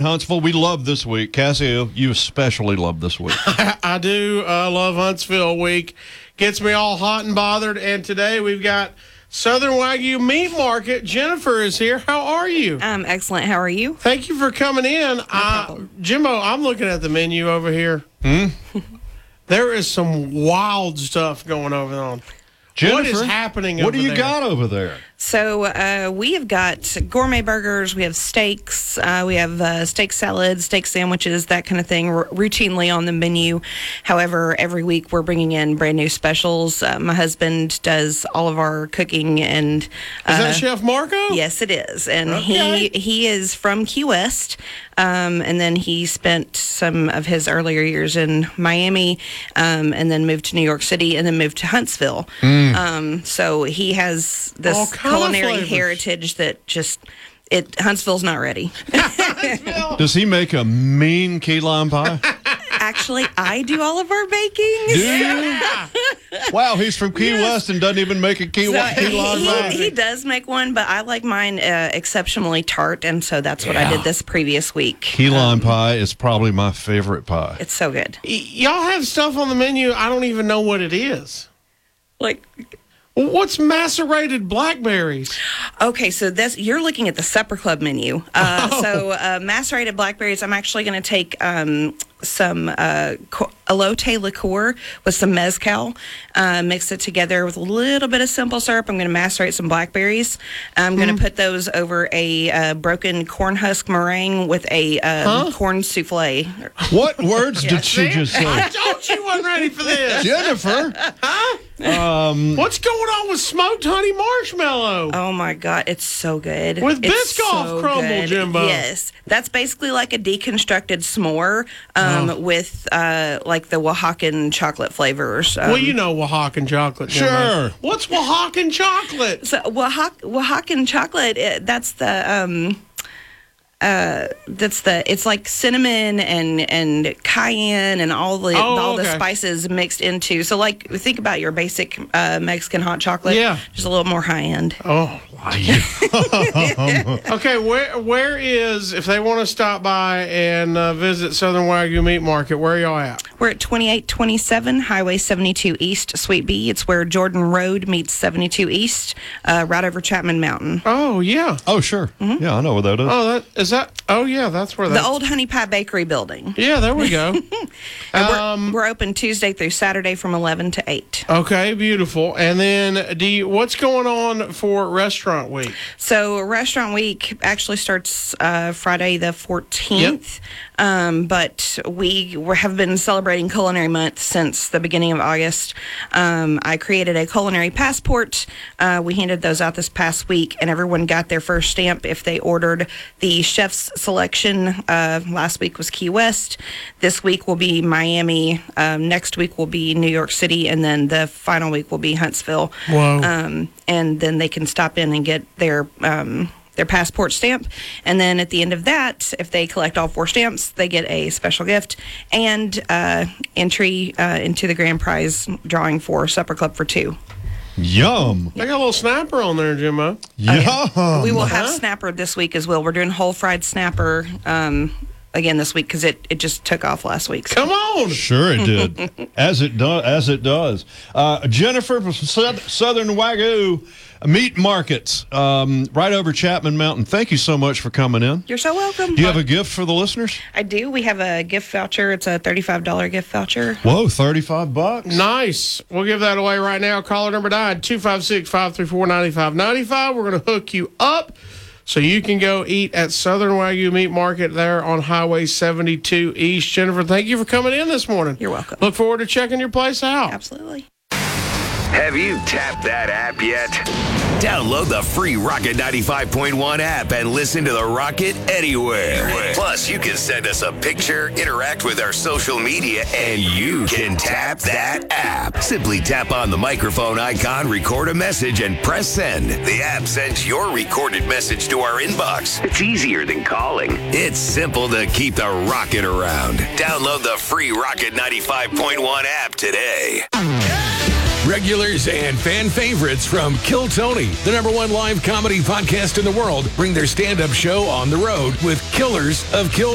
Huntsville. We love this week. Cassie, you especially love this week. I do love Huntsville week. Gets me all hot and bothered. And today we've got Southern Wagyu Meat Market. Jennifer is here. How are you? I'm excellent. How are you? Thank you for coming in. Jimbo, I'm looking at the menu over here. There is some wild stuff going on. Jennifer, what is happening over there? What do you there? got over there? So we have got gourmet burgers, we have steaks, we have steak salads, steak sandwiches, that kind of thing routinely on the menu. However, every week we're bringing in brand new specials. My husband does all of our cooking. And is that Chef Marco? Yes, it is. And okay. he is from Key West, and then he spent some of his earlier years in Miami, and then moved to New York City, and then moved to Huntsville. So he has this culinary heritage that Huntsville's not ready. Does he make a mean key lime pie? Actually, I do all of our baking. Do you? Wow, he's from Key West and doesn't even make a key lime pie. He does make one, but I like mine exceptionally tart, and so that's what I did this previous week. Key lime pie is probably my favorite pie. It's so good. Y'all have stuff on the menu, I don't even know what it is. Like... What's macerated blackberries? Okay, so you're looking at the Supper Club menu. So macerated blackberries, I'm actually going to take some elote liqueur with some mezcal, mix it together with a little bit of simple syrup. I'm going to macerate some blackberries. I'm going to put those over a broken corn husk meringue with a corn souffle. What words did she just say? I told you wasn't ready for this. Jennifer. What's going on with smoked honey marshmallow? Oh my God, it's so good. With Biscoff crumble, good. Jimbo. Yes, that's basically like a deconstructed s'more with like the Oaxacan chocolate flavors. Well, you know Oaxacan chocolate, Jimbo. Sure. What's Oaxacan chocolate? So Oaxacan chocolate, it's like cinnamon and cayenne and all the spices mixed into. So like think about your basic Mexican hot chocolate. Yeah. Just a little more high end. Oh. Okay, where is, if they want to stop by and visit Southern Wagyu Meat Market, where are y'all at? We're at 2827 Highway 72 East, Suite B. It's where Jordan Road meets 72 East, right over Chapman Mountain. Oh, yeah. Oh, sure. Yeah, I know where that is. That's where that is. The old Honey Pie Bakery building. Yeah, there we go. We're open Tuesday through Saturday from 11 to 8. Okay, beautiful. And then what's going on for Restaurant Week? So Restaurant Week actually starts Friday the 14th. But we have been celebrating Culinary Month since the beginning of August. I created a culinary passport. We handed those out this past week, and everyone got their first stamp if they ordered the chef's selection. Last week was Key West. This week will be Miami. Next week will be New York City, and then the final week will be Huntsville. Whoa. And then they can stop in and get their passport stamp, and then at the end of that, if they collect all 4 stamps, they get a special gift and entry into the grand prize drawing for Supper Club for 2. Yum. They got a little snapper on there, Jimbo. Yum. We will have snapper this week as well. We're doing whole fried snapper again this week because it just took off last week. So. Come on. Sure it did. As it does. Jennifer from Southern Wagyu Meat Markets, right over Chapman Mountain. Thank you so much for coming in. You're so welcome. Do you have a gift for the listeners? I do. We have a gift voucher. It's a $35 gift voucher. Whoa, $35? Nice. We'll give that away right now. Caller number 9, 256-534-9595. We're going to hook you up so you can go eat at Southern Wagyu Meat Market there on Highway 72 East. Jennifer, thank you for coming in this morning. You're welcome. Look forward to checking your place out. Absolutely. Have you tapped that app yet? Download the free Rocket 95.1 app and listen to the Rocket anywhere. Plus, you can send us a picture, interact with our social media, and you can tap that app. Simply tap on the microphone icon, record a message, and press send. The app sends your recorded message to our inbox. It's easier than calling. It's simple to keep the rocket around. Download the free Rocket 95.1 app today. Regulars and fan favorites from Kill Tony, the #1 live comedy podcast in the world, bring their stand-up show on the road with Killers of Kill